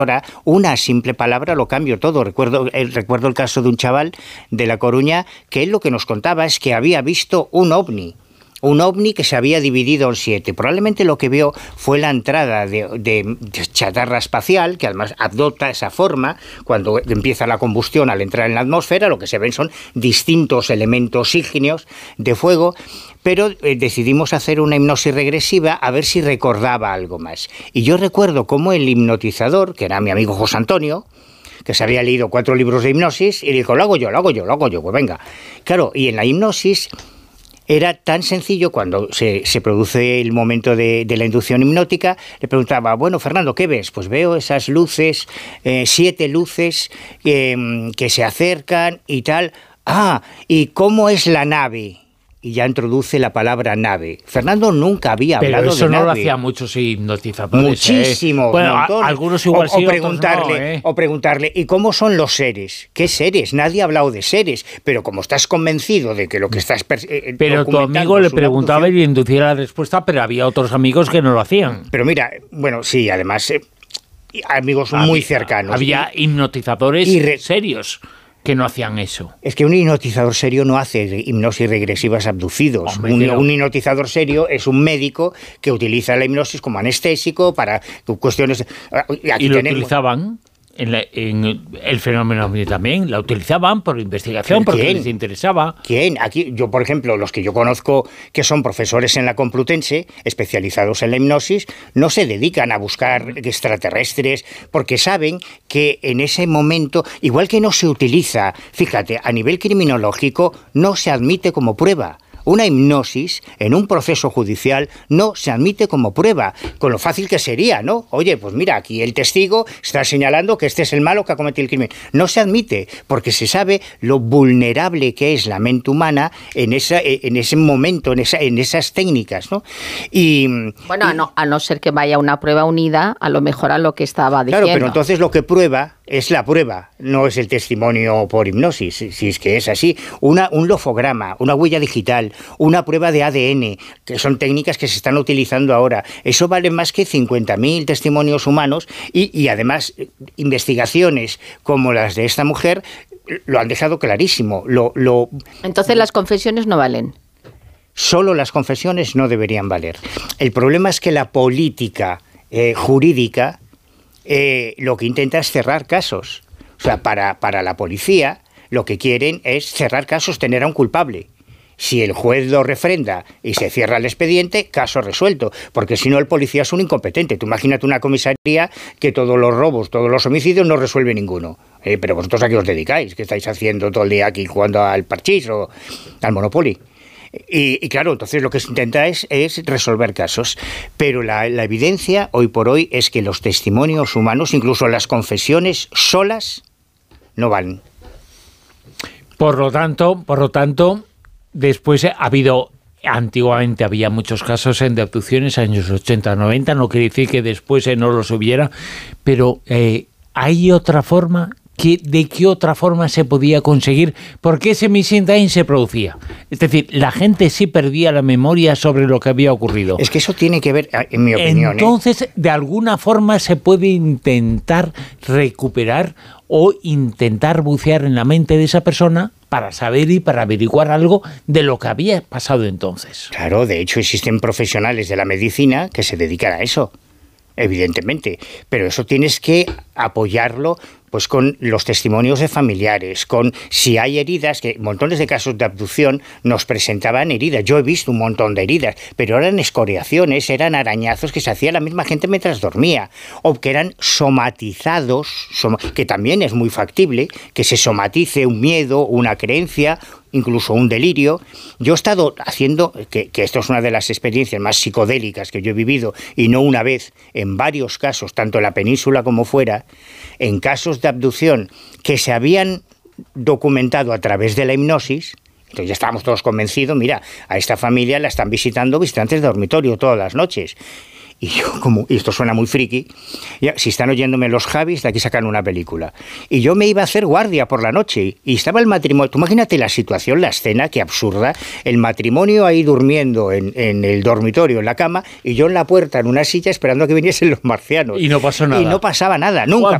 ahora una simple palabra lo cambio todo. Recuerdo el caso de un chaval de La Coruña que él lo que nos contaba es que había visto un ovni que se había dividido en 7. Probablemente lo que vio fue la entrada de chatarra espacial, que además adopta esa forma cuando empieza la combustión al entrar en la atmósfera. Lo que se ven son distintos elementos ígneos de fuego, pero decidimos hacer una hipnosis regresiva a ver si recordaba algo más. Y yo recuerdo cómo el hipnotizador, que era mi amigo José Antonio, que se había leído 4 libros de hipnosis, y dijo, lo hago yo, pues venga. Claro, y en la hipnosis era tan sencillo, cuando se produce el momento de la inducción hipnótica, le preguntaba, bueno, Fernando, ¿qué ves? Pues veo esas luces, 7 luces que se acercan y tal. Ah, ¿y cómo es la nave? Y ya introduce la palabra nave. Fernando nunca había hablado de nave. Pero eso no lo hacían muchos hipnotizadores. Muchísimo. Bueno, algunos igual sí, preguntarle, o preguntarle, ¿y cómo son los seres? ¿Qué seres? Nadie ha hablado de seres, pero como estás convencido de que lo que estás pero tu amigo le preguntaba y le inducía la respuesta, pero había otros amigos que no lo hacían. Pero mira, bueno, sí, además, amigos muy cercanos. Había hipnotizadores serios que no hacían eso. Es que un hipnotizador serio no hace hipnosis regresivas abducidos. Un hipnotizador serio es un médico que utiliza la hipnosis como anestésico para cuestiones... Aquí lo utilizaban en el fenómeno también, la utilizaban por investigación, porque les interesaba. ¿Quién? Aquí, yo, por ejemplo, los que yo conozco que son profesores en la Complutense, especializados en la hipnosis, no se dedican a buscar extraterrestres, porque saben que en ese momento, igual que no se utiliza, fíjate, a nivel criminológico, no se admite como prueba. Una hipnosis en un proceso judicial no se admite como prueba, con lo fácil que sería, ¿no? Oye, pues mira, aquí el testigo está señalando que este es el malo que ha cometido el crimen. No se admite, porque se sabe lo vulnerable que es la mente humana en ese momento, en esas técnicas, ¿no? Y bueno, a no ser que vaya una prueba unida, a lo mejor a lo que estaba diciendo. Claro, pero entonces lo que prueba es la prueba, no es el testimonio por hipnosis, si es que es así. Un lofograma, una huella digital, una prueba de ADN, que son técnicas que se están utilizando ahora. Eso vale más que 50.000 testimonios humanos y además investigaciones como las de esta mujer lo han dejado clarísimo. Entonces las confesiones no valen. Solo las confesiones no deberían valer. El problema es que la política jurídica lo que intenta es cerrar casos. O sea, para la policía lo que quieren es cerrar casos, tener a un culpable. Si el juez lo refrenda y se cierra el expediente, caso resuelto, porque si no el policía es un incompetente. Tú imagínate una comisaría que todos los robos, todos los homicidios no resuelve ninguno. Pero vosotros ¿a qué os dedicáis? ¿Qué estáis haciendo todo el día aquí jugando al parchís o al Monopoly? Y claro, entonces lo que se intenta es resolver casos. Pero la evidencia hoy por hoy es que los testimonios humanos, incluso las confesiones solas, no valen. Por lo tanto, después ha habido, antiguamente había muchos casos de abducciones, años 80, 90, no quiere decir que después no los hubiera, pero ¿hay otra forma? ¿De qué otra forma se podía conseguir? ¿Por qué ese missing time se producía? Es decir, la gente sí perdía la memoria sobre lo que había ocurrido. Es que eso tiene que ver, en mi opinión... Entonces, de alguna forma se puede intentar recuperar o intentar bucear en la mente de esa persona para saber y para averiguar algo de lo que había pasado entonces. Claro, de hecho existen profesionales de la medicina que se dedican a eso, evidentemente, pero eso tienes que apoyarlo pues con los testimonios de familiares, con si hay heridas, que montones de casos de abducción nos presentaban heridas. Yo he visto un montón de heridas, pero eran escoriaciones, eran arañazos que se hacía la misma gente mientras dormía, o que eran somatizados, que también es muy factible, que se somatice un miedo, una creencia, incluso un delirio. Yo he estado haciendo, que esto es una de las experiencias más psicodélicas que yo he vivido, y no una vez, en varios casos, tanto en la península como fuera, en casos de abducción que se habían documentado a través de la hipnosis. Entonces ya estábamos todos convencidos, mira, a esta familia la están visitando visitantes de dormitorio todas las noches. Y yo, y esto suena muy friki, ya, si están oyéndome los Javis, de aquí sacan una película. Y yo me iba a hacer guardia por la noche, y estaba el matrimonio. Tú imagínate la situación, la escena, qué absurda. El matrimonio ahí durmiendo en el dormitorio, en la cama, y yo en la puerta, en una silla, esperando a que viniesen los marcianos. Y no pasó nada. Y no pasaba nada, nunca.